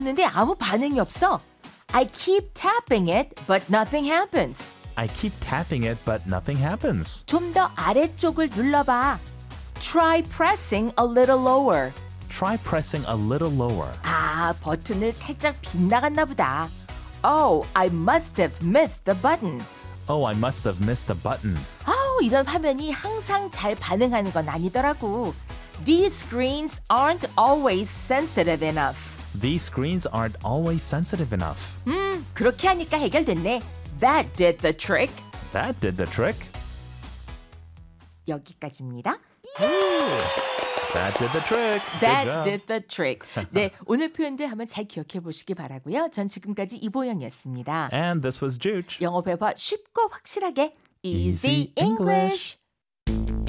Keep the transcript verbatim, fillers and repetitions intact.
근데 아무 반응이 없어. I keep tapping it, but nothing happens. I keep tapping it, but nothing happens. 좀 더 아래쪽을 눌러봐. Try pressing a little lower. Try pressing a little lower. 아, 버튼을 살짝 빗나갔나 보다. Oh, I must have missed the button. Oh, I must have missed the button. 아우, 이런 화면이 항상 잘 반응하는 건 아니더라고. These screens aren't always sensitive enough. These screens aren't always sensitive enough. 음, 그렇게 하니까 해결됐네. That did the trick. That did the trick. 여기까지입니다. That did the trick. That Good job. did the trick. 네, 오늘 표현들 한번 잘 기억해 보시기 바라고요. 전 지금까지 이보영이었습니다. And this was Juge. 영어 회화 쉽고 확실하게 Easy Easy English. English.